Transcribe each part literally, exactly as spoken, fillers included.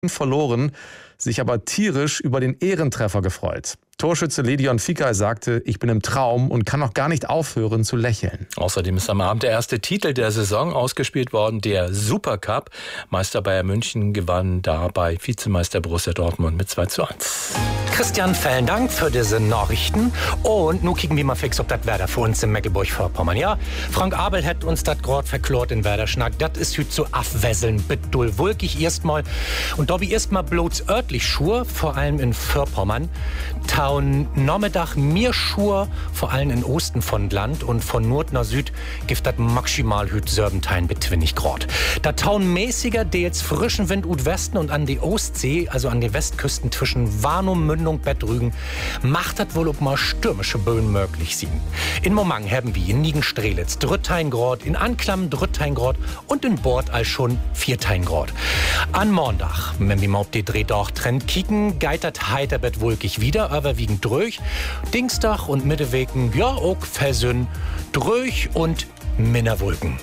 verloren, sich aber tierisch über den Ehrentreffer gefreut. Torschütze Ledion Fikay sagte, ich bin im Traum und kann noch gar nicht aufhören zu lächeln. Außerdem ist am Abend der erste Titel der Saison ausgespielt worden, der Supercup. Meister Bayern München gewann dabei Vizemeister Borussia Dortmund mit zwei zu eins. Christian, vielen Dank für diese Nachrichten. Und nun kicken wir mal fix, ob das Werder für uns in Mecklenburg-Vorpommern. Ja, Frank Abel hat uns das gerade verklort in Werder-Schnack. Das ist hüt zu abwesseln, bedul wulkig erstmal. Und da wie erstmal bloß örtlich Schur, vor allem in Vorpommern. Taun Nachmittag mir Schur, vor allem in Osten von Land und von Nord nach Süd gibt das maximal hüt Serbentein betwinnig Grad. Da taun mäßiger, der jetzt frischen Wind ut Westen und an die Ostsee, also an die Westküsten zwischen Warnum, Mündung, Bettrügen, macht das wohl ob mal stürmische Böen möglich sind. In Momang haben wir in Nigen-Strelitz Drüttein Grad, in Anklam Drüttein Grad und in Bord als schon Viertein Grad. An Montag, wenn wir mal auf die Drehdach-Trend kicken, geitert heiterbett wolkig wieder, aber wiegend dröch. Dienstag und Mittewegen, ja, auch versünn, dröch und Minderwolken.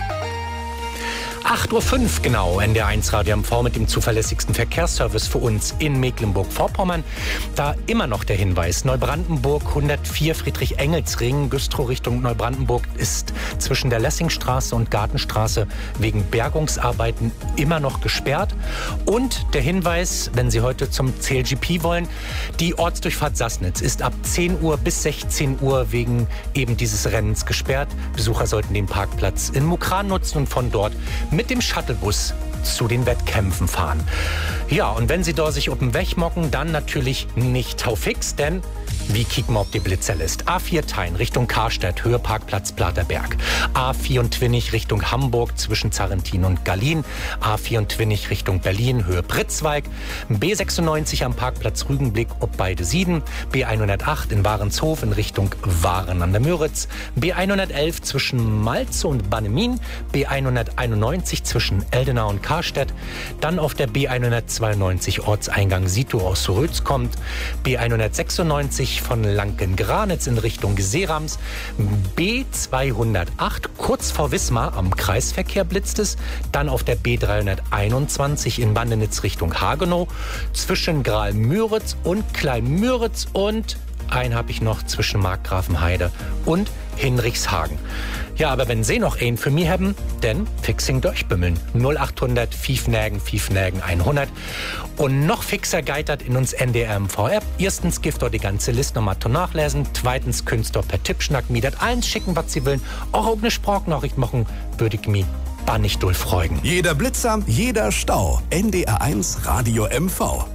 acht Uhr fünf genau, N D R eins Radio M V mit dem zuverlässigsten Verkehrsservice für uns in Mecklenburg-Vorpommern. Da immer noch der Hinweis, Neubrandenburg hundertvier Friedrich-Engels-Ring, Güstrow Richtung Neubrandenburg ist zwischen der Lessingstraße und Gartenstraße wegen Bergungsarbeiten immer noch gesperrt. Und der Hinweis, wenn Sie heute zum C L G P wollen, die Ortsdurchfahrt Sassnitz ist ab zehn Uhr bis sechzehn Uhr wegen eben dieses Rennens gesperrt. Besucher sollten den Parkplatz in Mukran nutzen und von dort mit dem Shuttlebus zu den Wettkämpfen fahren. Ja, und wenn Sie da sich auf den Weg mocken, dann natürlich nicht taufix, denn wie kicken wir auf die Blitzerlist? A vier Tein Richtung Karstadt, Höhe Parkplatz Platerberg. A vierundzwanzig Richtung Hamburg zwischen Zarrentin und Gallien. A vierundzwanzig Richtung Berlin, Höhe Pritzweig. B sechsundneunzig am Parkplatz Rügenblick ob beide Sieden. B hundertacht in Warenshof in Richtung Waren an der Müritz. B hundertelf zwischen Malze und Bannemin. B hunderteinundneunzig zwischen Eldenau und Karstadt. Dann auf der B hundertzweiundneunzig Ortseingang Situ aus Rötz kommt. B hundertsechsundneunzig von Lanken-Granitz in Richtung Serams. B zweihundertacht kurz vor Wismar am Kreisverkehr blitzt es. Dann auf der B dreihunderteinundzwanzig in Bandenitz Richtung Hagenow. Zwischen Graal-Müritz und Klein-Müritz und einen habe ich noch zwischen Markgrafenheide und Hinrichshagen. Ja, aber wenn Sie noch einen für mich haben, dann fixing durchbümmeln. null achthundert Fiefnägen, Fiefnägen hundert. Und noch fixer geitert in uns N D R M V-App. Erstens gift dort die ganze Liste nochmal zu nachlesen. Zweitens könnt ihr per Tippschnack mir das eins schicken, was Sie wollen. Auch auf eine Sprachnachricht machen, würde ich mich bannig doll freuen. Jeder Blitzer, jeder Stau. N D R eins Radio M V.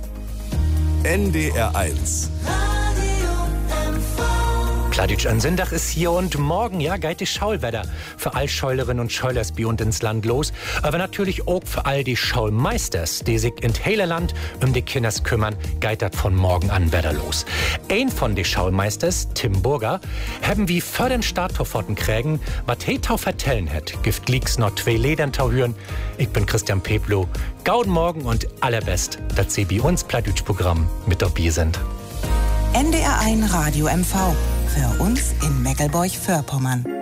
N D R eins. Kladitsch an Sindach ist hier und morgen, ja, geht die Schaulwetter für all Scheulerinnen und Scheulers bei und ins Land los. Aber natürlich auch für all die Schaulmeisters, die sich in Heilerland um die Kinders kümmern, geht das von morgen an Wetter los. Ein von den Schaulmeisters, Tim Burger, haben wie für den Starttorforten kriegen, was Hetau vertellen hat. Gift liegt's noch zwei Ledern tau hören. Ich bin Christian Peplo. Gauden morgen und allerbest, dass Sie bei uns Kladitsch-Programm mit dabei sind. N D R eins Radio M V. Für uns in Mecklenburg-Vorpommern.